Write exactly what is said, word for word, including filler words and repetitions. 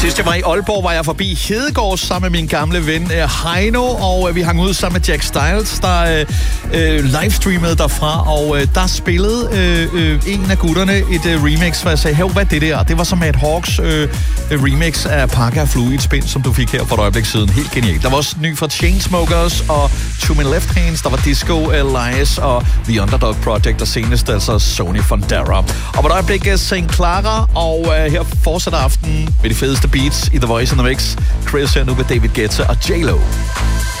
Sidst jeg var i Aalborg, var jeg forbi Hedegaard sammen med min gamle ven Heino, og vi hang ud sammen med Jack Styles, der øh, livestreamede derfra, og øh, der spillede øh, en af gutterne et øh, remix, hvor jeg sagde, hey, hvad er det der? Det var så Matt Hawks øh, remix af Parker Flue i et spin, som du fik her for et øjeblik siden. Helt genialt. Der var også ny fra Chainsmokers og To My Left Hands, der var Disco Elias og The Underdog Project, og senest altså Sony Fondera. Og på et øjeblik Saint Clara, og øh, her fortsætter aftenen med de fedeste beats i The Voice in the Mix. Chris her nu med David Guetta og J-Lo.